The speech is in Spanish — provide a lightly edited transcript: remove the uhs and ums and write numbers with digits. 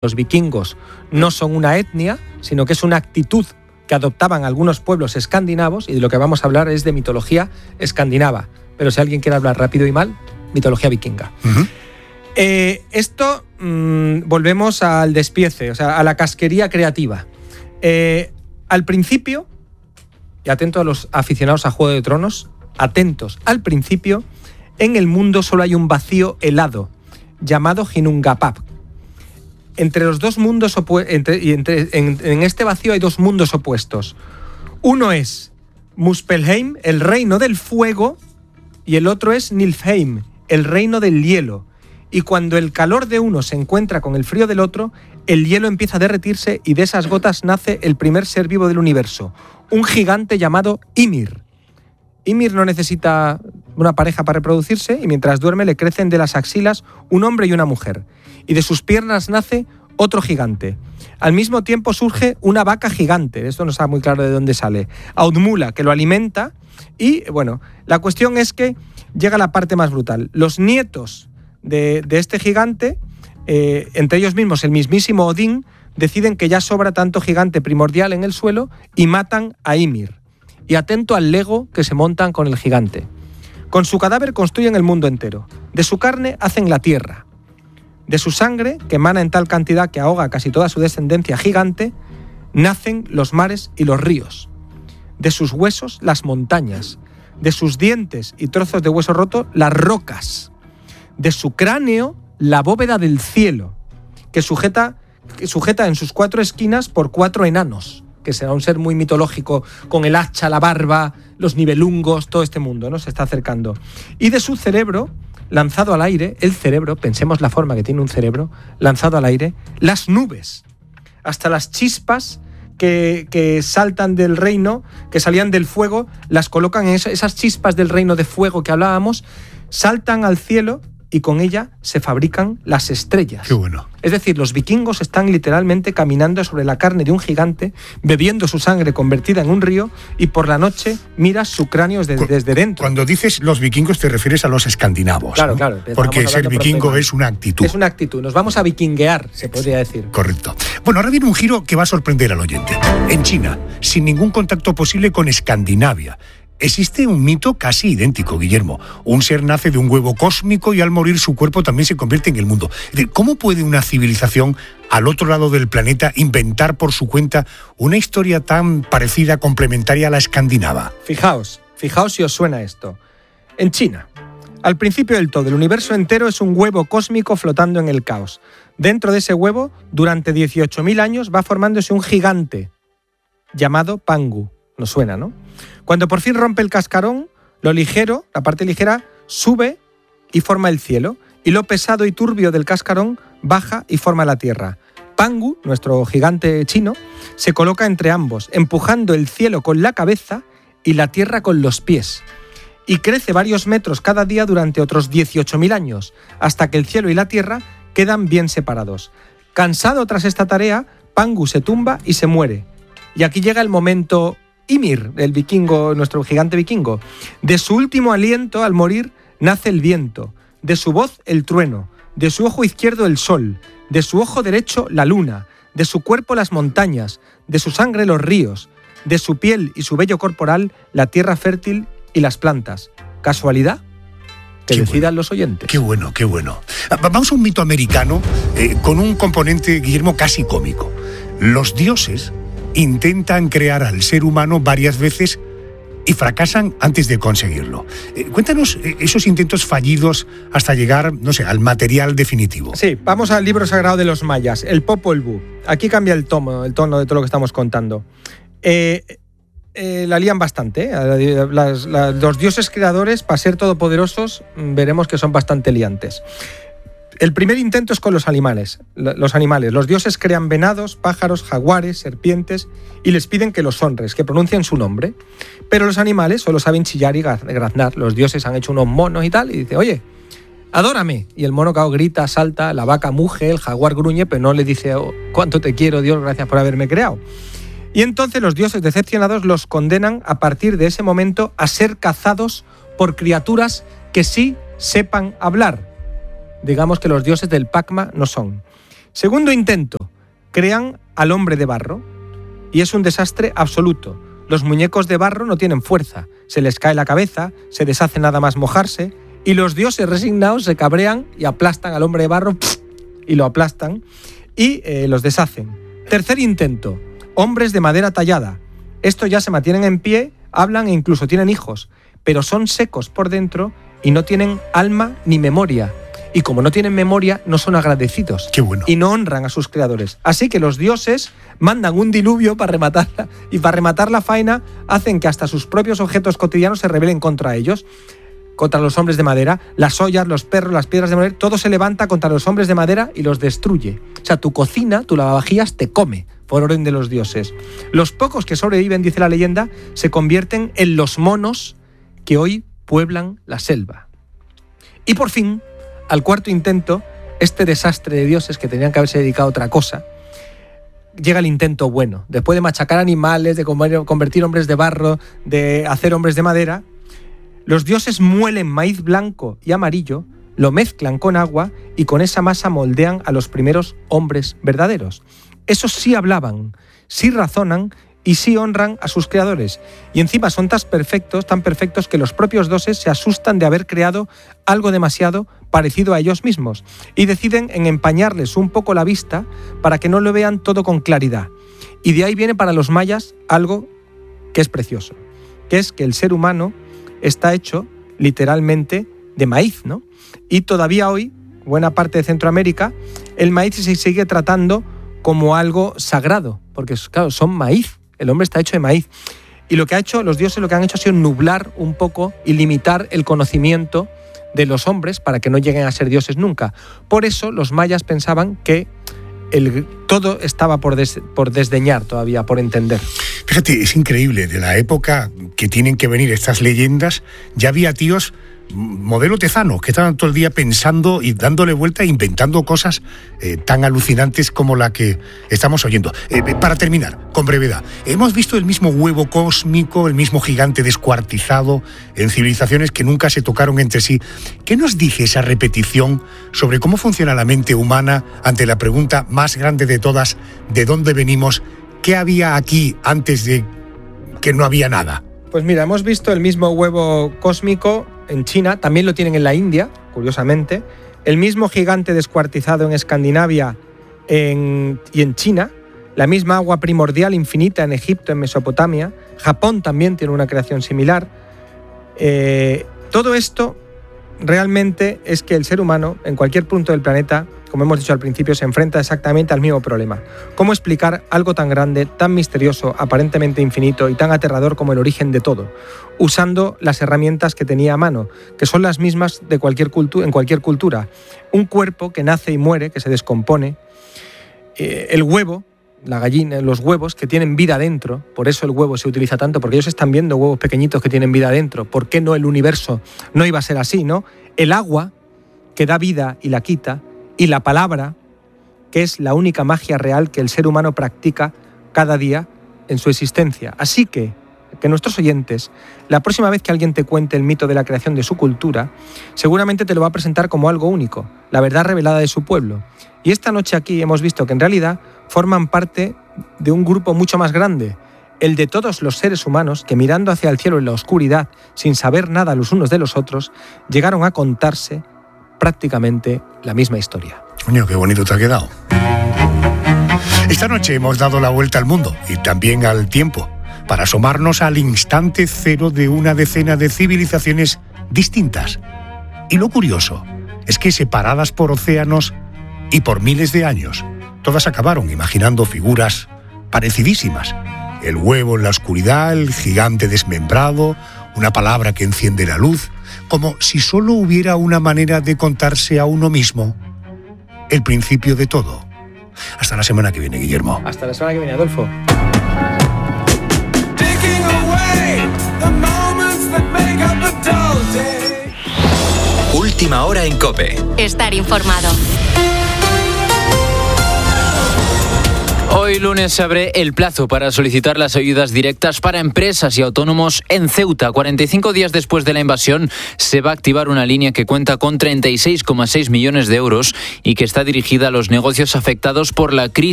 los vikingos no son una etnia, sino que es una actitud que adoptaban algunos pueblos escandinavos, y de lo que vamos a hablar es de mitología escandinava. Pero si alguien quiere hablar rápido y mal, mitología vikinga. Uh-huh. Volvemos al despiece, o sea, a la casquería creativa. Al principio, y atento a los aficionados a Juego de Tronos, atentos, al principio, en el mundo solo hay un vacío helado, llamado Ginnungagap. Entre los dos mundos en este vacío hay dos mundos opuestos. Uno es Muspelheim, el reino del fuego, y el otro es Niflheim, el reino del hielo. Y cuando el calor de uno se encuentra con el frío del otro, el hielo empieza a derretirse y de esas gotas nace el primer ser vivo del universo, un gigante llamado Ymir. Ymir no necesita una pareja para reproducirse y mientras duerme le crecen de las axilas un hombre y una mujer. Y de sus piernas nace otro gigante. Al mismo tiempo surge una vaca gigante, esto no está muy claro de dónde sale, Audmula, que lo alimenta. Y bueno, la cuestión es que llega la parte más brutal. Los nietos de este gigante, entre ellos mismos el mismísimo Odín, deciden que ya sobra tanto gigante primordial en el suelo y matan a Ymir. Y atento al lego que se montan con el gigante. Con su cadáver construyen el mundo entero. De su carne hacen la tierra. De su sangre, que emana en tal cantidad que ahoga a casi toda su descendencia gigante, nacen los mares y los ríos. De sus huesos, las montañas. De sus dientes y trozos de hueso roto, las rocas. De su cráneo, la bóveda del cielo, que sujeta en sus 4 esquinas por 4 enanos, que será un ser muy mitológico, con el hacha, la barba, los nibelungos, todo este mundo, ¿no? Se está acercando. Y de su cerebro, lanzado al aire, el cerebro, pensemos la forma que tiene un cerebro, lanzado al aire, las nubes, hasta las chispas que saltan del reino, que salían del fuego, las colocan en esas chispas del reino de fuego que hablábamos, saltan al cielo y con ella se fabrican las estrellas. Qué bueno. Es decir, los vikingos están literalmente caminando sobre la carne de un gigante, bebiendo su sangre convertida en un río, y por la noche miras su cráneo desde dentro. Cuando dices los vikingos te refieres a los escandinavos. Claro, ¿no? claro. Porque ser vikingo es una actitud. Es una actitud. Nos vamos a vikinguear, se podría decir. Correcto. Bueno, ahora viene un giro que va a sorprender al oyente. En China, sin ningún contacto posible con Escandinavia, existe un mito casi idéntico, Guillermo. Un ser nace de un huevo cósmico y al morir su cuerpo también se convierte en el mundo. Es decir, ¿cómo puede una civilización al otro lado del planeta inventar por su cuenta una historia tan parecida, complementaria a la escandinava? Fijaos si os suena esto. En China, al principio del todo, el universo entero es un huevo cósmico flotando en el caos. Dentro de ese huevo, durante 18.000 años, va formándose un gigante llamado Pangu. Nos suena, ¿no? Cuando por fin rompe el cascarón, lo ligero, la parte ligera, sube y forma el cielo, y lo pesado y turbio del cascarón baja y forma la tierra. Pangu, nuestro gigante chino, se coloca entre ambos, empujando el cielo con la cabeza y la tierra con los pies. Y crece varios metros cada día durante otros 18.000 años, hasta que el cielo y la tierra quedan bien separados. Cansado tras esta tarea, Pangu se tumba y se muere. Y aquí llega el momento Ymir, el vikingo, nuestro gigante vikingo. De su último aliento, al morir, nace el viento. De su voz, el trueno. De su ojo izquierdo, el sol. De su ojo derecho, la luna. De su cuerpo, las montañas. De su sangre, los ríos. De su piel y su vello corporal, la tierra fértil y las plantas. ¿Casualidad? Que decidan los oyentes. Qué bueno, qué bueno. Vamos a un mito americano con un componente, Guillermo, casi cómico. Los dioses intentan crear al ser humano varias veces y fracasan antes de conseguirlo. Cuéntanos esos intentos fallidos hasta llegar, no sé, al material definitivo. Sí, vamos al libro sagrado de los mayas, el Popol Vuh. Aquí cambia el tono de todo lo que estamos contando. La lían bastante, ¿eh? Los dioses creadores, para ser todopoderosos, veremos que son bastante liantes. El primer intento es con los animales. Los dioses crean venados, pájaros, jaguares, serpientes y les piden que los honres, que pronuncien su nombre. Pero los animales solo saben chillar y graznar. Los dioses han hecho unos monos y tal, y dice, oye, adórame. Y el mono grita, salta, la vaca muge, el jaguar gruñe, pero no le dice, oh, cuánto te quiero, Dios, gracias por haberme creado. Y entonces los dioses decepcionados los condenan a partir de ese momento a ser cazados por criaturas que sí sepan hablar. Digamos que los dioses del Pacma no son. Segundo intento, crean al hombre de barro y es un desastre absoluto. Los muñecos de barro no tienen fuerza, se les cae la cabeza, se deshacen nada más mojarse y los dioses resignados se cabrean y aplastan al hombre de barro y lo aplastan y los deshacen. Tercer intento, hombres de madera tallada. Estos ya se mantienen en pie, hablan e incluso tienen hijos, pero son secos por dentro y no tienen alma ni memoria. Y como no tienen memoria, no son agradecidos. Qué bueno. Y no honran a sus creadores. Así que los dioses mandan un diluvio para rematarla, y para rematar la faena hacen que hasta sus propios objetos cotidianos se rebelen contra ellos, contra los hombres de madera. Las ollas, los perros, las piedras de madera, todo se levanta contra los hombres de madera y los destruye. O sea, tu cocina, tu lavavajillas te come, por orden de los dioses. Los pocos que sobreviven, dice la leyenda, se convierten en los monos que hoy pueblan la selva. Y por fin, al cuarto intento, este desastre de dioses que tenían que haberse dedicado a otra cosa, llega el intento bueno. Después de machacar animales, de convertir hombres de barro, de hacer hombres de madera, los dioses muelen maíz blanco y amarillo, lo mezclan con agua y con esa masa moldean a los primeros hombres verdaderos. Esos sí hablaban, sí razonan y sí honran a sus creadores. Y encima son tan perfectos que los propios dioses se asustan de haber creado algo demasiado parecido a ellos mismos y deciden en empañarles un poco la vista para que no lo vean todo con claridad. Y de ahí viene para los mayas algo que es precioso, que es que el ser humano está hecho literalmente de maíz, ¿no? Y todavía hoy, buena parte de Centroamérica, el maíz se sigue tratando como algo sagrado, porque claro, son maíz. El hombre está hecho de maíz. Y lo que ha hecho, los dioses lo que han hecho ha sido nublar un poco y limitar el conocimiento de los hombres para que no lleguen a ser dioses nunca. Por eso los mayas pensaban que todo estaba por desdeñar todavía, por entender. Fíjate, es increíble, de la época que tienen que venir estas leyendas, ya había tíos modelo Tezano, que estaban todo el día pensando y dándole vuelta e inventando cosas tan alucinantes como la que estamos oyendo. Para terminar, con brevedad, hemos visto el mismo huevo cósmico, el mismo gigante descuartizado en civilizaciones que nunca se tocaron entre sí. ¿Qué nos dice esa repetición sobre cómo funciona la mente humana ante la pregunta más grande de todas, ¿de dónde venimos? ¿Qué había aquí antes de que no había nada? Pues mira, hemos visto el mismo huevo cósmico en China, también lo tienen en la India, curiosamente, el mismo gigante descuartizado en Escandinavia y en China, la misma agua primordial infinita en Egipto, en Mesopotamia, Japón también tiene una creación similar. Todo esto realmente es que el ser humano, en cualquier punto del planeta, como hemos dicho al principio, se enfrenta exactamente al mismo problema. ¿Cómo explicar algo tan grande, tan misterioso, aparentemente infinito y tan aterrador como el origen de todo? Usando las herramientas que tenía a mano, que son las mismas de en cualquier cultura. Un cuerpo que nace y muere, que se descompone. El huevo, la gallina, los huevos que tienen vida dentro, por eso el huevo se utiliza tanto, porque ellos están viendo huevos pequeñitos que tienen vida dentro. ¿Por qué no el universo no iba a ser así, no? El agua, que da vida y la quita, y la palabra, que es la única magia real que el ser humano practica cada día en su existencia. Así que nuestros oyentes, la próxima vez que alguien te cuente el mito de la creación de su cultura, seguramente te lo va a presentar como algo único, la verdad revelada de su pueblo. Y esta noche aquí hemos visto que en realidad forman parte de un grupo mucho más grande, el de todos los seres humanos que mirando hacia el cielo en la oscuridad, sin saber nada los unos de los otros, llegaron a contarse prácticamente la misma historia. Coño, qué bonito te ha quedado. Esta noche hemos dado la vuelta al mundo y también al tiempo para asomarnos al instante cero de una decena de civilizaciones distintas. Y lo curioso es que separadas por océanos y por miles de años, todas acabaron imaginando figuras parecidísimas. El huevo en la oscuridad, el gigante desmembrado, una palabra que enciende la luz, como si solo hubiera una manera de contarse a uno mismo el principio de todo. Hasta la semana que viene, Guillermo. Hasta la semana que viene, Adolfo. Última hora en COPE. Estar informado. Hoy lunes se abre el plazo para solicitar las ayudas directas para empresas y autónomos en Ceuta. 45 días después de la invasión se va a activar una línea que cuenta con 36,6 millones de euros y que está dirigida a los negocios afectados por la crisis